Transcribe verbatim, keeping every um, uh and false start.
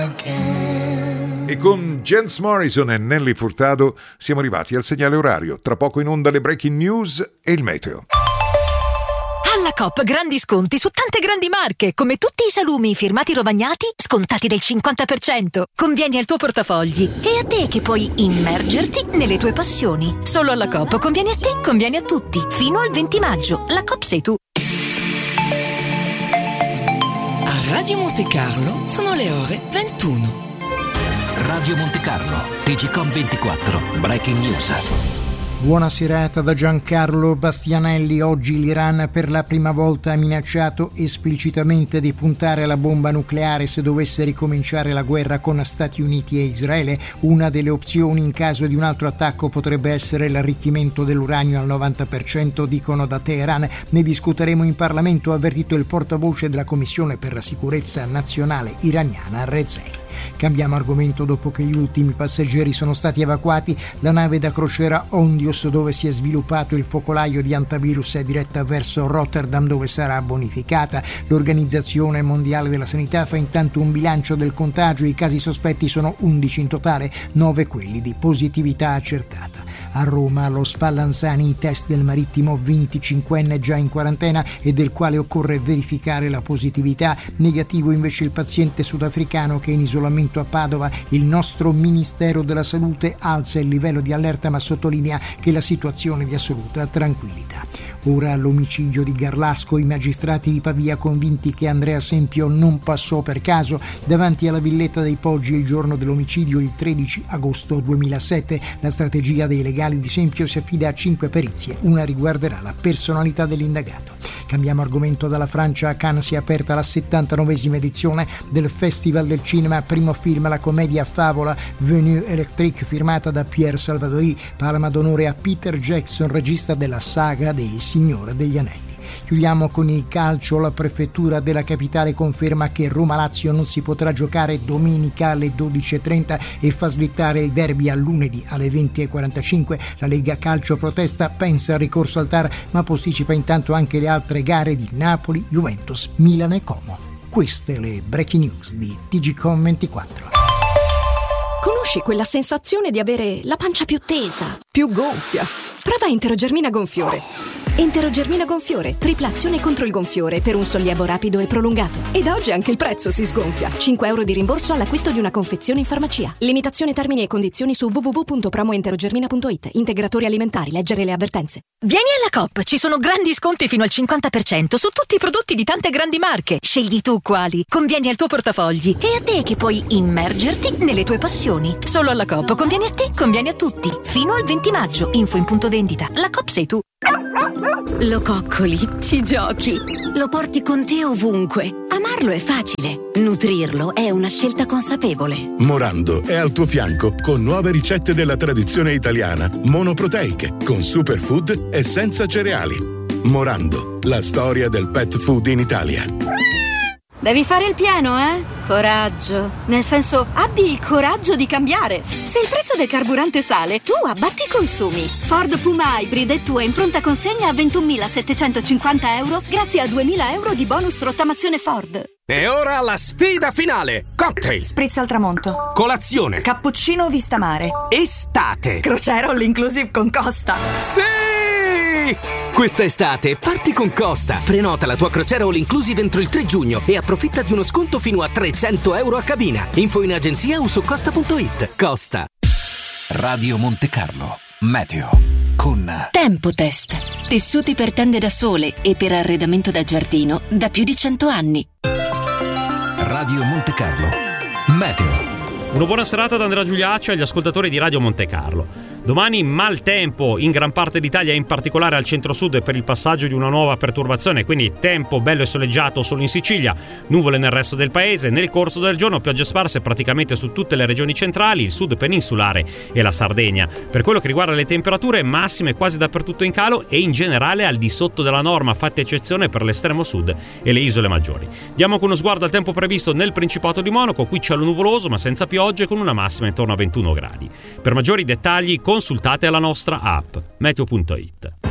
E con Jens Morrison e Nelly Furtado siamo arrivati al segnale orario. Tra poco in onda le breaking news e il meteo. Alla Coop grandi sconti su tante grandi marche, come tutti i salumi firmati Rovagnati scontati del cinquanta per cento. Convieni al tuo portafogli e a te che puoi immergerti nelle tue passioni. Solo alla Coop conviene a te, conviene a tutti. Fino al venti maggio. La Coop sei tu. A Radio Monte Carlo sono le ore ventuno. Radio Monte Carlo, T G Com ventiquattro, Breaking News. Buona serata da Giancarlo Bastianelli. Oggi l'Iran per la prima volta ha minacciato esplicitamente di puntare alla bomba nucleare se dovesse ricominciare la guerra con Stati Uniti e Israele. Una delle opzioni in caso di un altro attacco potrebbe essere l'arricchimento dell'uranio al novanta per cento, dicono da Teheran. Ne discuteremo in Parlamento, ha avvertito il portavoce della Commissione per la sicurezza nazionale iraniana, Rezei. Cambiamo argomento dopo che gli ultimi passeggeri sono stati evacuati. La nave da crociera Ondios, dove si è sviluppato il focolaio di antivirus, è diretta verso Rotterdam, dove sarà bonificata. L'Organizzazione Mondiale della Sanità fa intanto un bilancio del contagio. I casi sospetti sono undici in totale, nove quelli di positività accertata. A Roma, allo Spallanzani, i test del marittimo venticinquenne già in quarantena e del quale occorre verificare la positività. Negativo invece il paziente sudafricano che è in isolamento a Padova. Il nostro Ministero della Salute alza il livello di allerta ma sottolinea che la situazione è di assoluta tranquillità. Ora all'omicidio di Garlasco, i magistrati di Pavia convinti che Andrea Sempio non passò per caso. Davanti alla Villetta dei Poggi il giorno dell'omicidio, il tredici agosto duemilasette. La strategia dei legali di Sempio si affida a cinque perizie, una riguarderà la personalità dell'indagato. Cambiamo argomento. Dalla Francia, a Cannes si è aperta la settantanovesima edizione del Festival del Cinema. Primo film la commedia Favola Venue Electrique, firmata da Pierre Salvadori. Palma d'onore a Peter Jackson, regista della saga del Signore degli Anelli. Chiudiamo con il calcio. La prefettura della capitale conferma che Roma-Lazio non si potrà giocare domenica alle dodici e trenta e fa slittare il derby a lunedì alle venti e quarantacinque. La Lega Calcio protesta, pensa al ricorso al T A R, ma posticipa intanto anche le altre gare di Napoli, Juventus, Milan e Como. Queste le breaking news di T G Com ventiquattro. Conosci quella sensazione di avere la pancia più tesa, più gonfia? Prova Enterogermina Gonfiore. Enterogermina Gonfiore, tripla azione contro il gonfiore per un sollievo rapido e prolungato. Ed oggi anche il prezzo si sgonfia. cinque euro di rimborso all'acquisto di una confezione in farmacia. Limitazione, termini e condizioni su w w w punto promoenterogermina punto it. Integratori alimentari, leggere le avvertenze. Vieni alla Coop, ci sono grandi sconti fino al cinquanta per cento su tutti i prodotti di tante grandi marche. Scegli tu quali, convieni al tuo portafogli e a te che puoi immergerti nelle tue passioni. Solo alla Coop conviene a te, conviene a tutti. Fino al venti maggio, info in punto vendita. La Coop sei tu. Lo coccoli, ci giochi, lo porti con te ovunque. Amarlo è facile, nutrirlo è una scelta consapevole. Morando è al tuo fianco con nuove ricette della tradizione italiana, monoproteiche, con superfood e senza cereali. Morando, la storia del pet food in Italia. Devi fare il pieno, eh? Coraggio. Nel senso, abbi il coraggio di cambiare. Se il prezzo del carburante sale, tu abbatti i consumi. Ford Puma Hybrid è tua in pronta consegna a ventunomilasettecentocinquanta euro grazie a duemila euro di bonus rottamazione Ford. E ora la sfida finale. Cocktail, spritz al tramonto, colazione, cappuccino vista mare, estate, crociera all inclusive con Costa. Sì! Questa estate parti con Costa. Prenota la tua crociera all inclusive entro il tre giugno e approfitta di uno sconto fino a trecento euro a cabina. Info in agenzia o su costa punto it. Costa. Radio Monte Carlo Meteo con Tempotest. Tessuti per tende da sole e per arredamento da giardino da più di cento anni. Radio Monte Carlo Meteo. Una buona serata da Andrea Giuliaccio e agli ascoltatori di Radio Monte Carlo. Domani maltempo in gran parte d'Italia, in particolare al centro-sud per il passaggio di una nuova perturbazione, quindi tempo bello e soleggiato solo in Sicilia, nuvole nel resto del paese. Nel corso del giorno piogge sparse praticamente su tutte le regioni centrali, il sud peninsulare e la Sardegna. Per quello che riguarda le temperature, massime quasi dappertutto in calo e in generale al di sotto della norma, fatta eccezione per l'estremo sud e le isole maggiori. Diamo con uno sguardo al tempo previsto nel Principato di Monaco. Qui cielo nuvoloso ma senza piogge, con una massima intorno a ventuno gradi. Per maggiori dettagli consultate la nostra app meteo punto it.